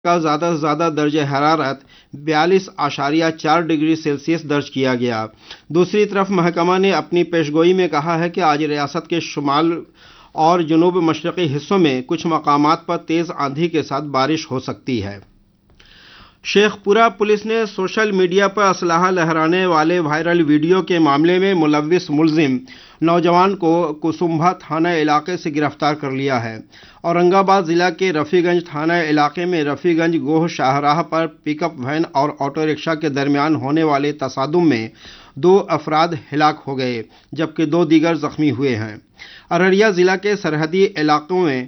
का ज़्यादा से ज़्यादा दर्ज हरारत 42.4 डिग्री सेल्सियस दर्ज किया गया। दूसरी तरफ महकमा ने अपनी पेशगोई में कहा है कि आज रियासत के शुमाल और जनूब मशरक़ी हिस्सों में कुछ मकामात पर तेज़ आंधी के साथ बारिश हो सकती है। शेखपुरा पुलिस ने सोशल मीडिया पर असलहा लहराने वाले वायरल वीडियो के मामले में मुलव्विस मुलजिम नौजवान को कुसुम्भा थाना इलाके से गिरफ्तार कर लिया है। औरंगाबाद जिला के रफ़ीगंज थाना इलाके में रफ़ीगंज गोह शाहराह पर पिकअप वैन और ऑटो रिक्शा के दरमियान होने वाले तसादुम में 2 अफराद हिलाक हो गए जबकि 2 दीगर जख्मी हुए हैं। अररिया जिला के सरहदी इलाकों में